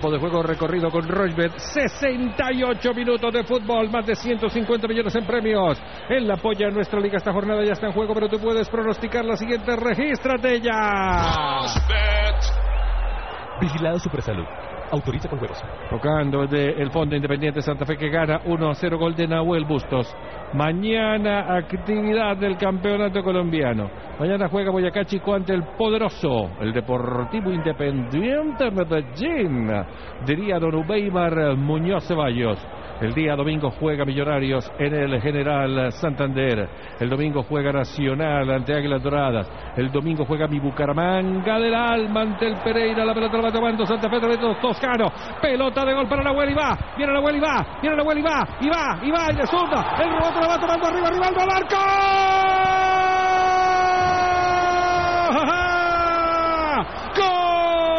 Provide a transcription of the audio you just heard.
De juego recorrido con Rochbet, 68 minutos de fútbol, más de 150 millones en premios. En la polla de nuestra liga esta jornada ya está en juego, pero tú puedes pronosticar la siguiente. ¡Regístrate ya! Vigilado Supersalud. Autoriza con juegos. Tocando el Fondo Independiente Santa Fe que gana 1-0, gol de Nahuel Bustos. Mañana actividad del campeonato colombiano. Mañana juega Boyacá Chico ante el poderoso, el Deportivo Independiente Medellín, diría don Ubeimar Muñoz Ceballos. El día domingo juega Millonarios en el General Santander. El domingo juega Nacional ante Águilas Doradas. El domingo juega mi Bucaramanga del Alma ante el Pereira. La pelota la va tomando Santa Fe de Toscano. Pelota de gol para Nahuel y va. Viene Nahuel y va. Viene Nahuel y va. Y va. Y de zurda. El rebote la va tomando arriba. Rivaldo al arco.